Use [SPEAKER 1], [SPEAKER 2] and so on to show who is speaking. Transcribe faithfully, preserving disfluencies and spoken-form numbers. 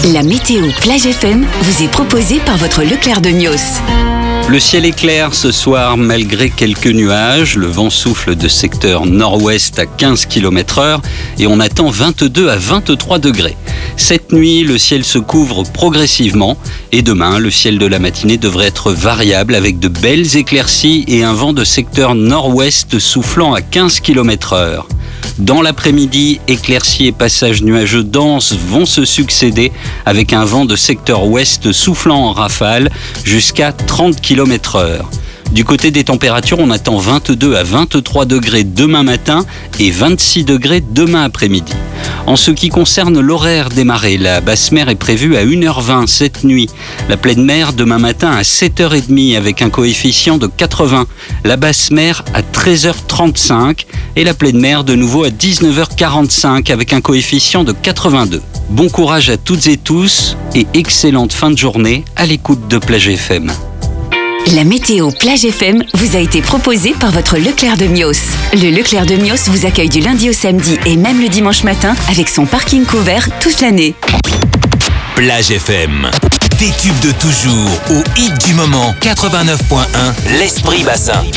[SPEAKER 1] La météo Plage F M vous est proposée par votre Leclerc de Mios.
[SPEAKER 2] Le ciel est clair ce soir malgré quelques nuages. Le vent souffle de secteur nord-ouest à quinze kilomètres heure et on attend vingt-deux à vingt-trois degrés. Cette nuit, le ciel se couvre progressivement et demain, le ciel de la matinée devrait être variable avec de belles éclaircies et un vent de secteur nord-ouest soufflant à quinze kilomètres heure. Dans l'après-midi, éclaircies et passages nuageux denses vont se succéder avec un vent de secteur ouest soufflant en rafale jusqu'à trente kilomètres heure. Du côté des températures, on attend vingt-deux à vingt-trois degrés demain matin et vingt-six degrés demain après-midi. En ce qui concerne l'horaire des marées, la basse mer est prévue à une heure vingt cette nuit. La pleine mer demain matin à sept heures trente avec un coefficient de quatre-vingts. La basse mer à treize heures trente-cinq et la pleine mer de nouveau à dix-neuf heures quarante-cinq avec un coefficient de quatre-vingt-deux. Bon courage à toutes et tous et excellente fin de journée à l'écoute de Plage F M.
[SPEAKER 1] La météo Plage F M vous a été proposée par votre Leclerc de Mios. Le Leclerc de Mios vous accueille du lundi au samedi et même le dimanche matin avec son parking couvert toute l'année.
[SPEAKER 3] Plage F M, des tubes de toujours au hit du moment. quatre-vingt-neuf point un, l'Esprit Bassin.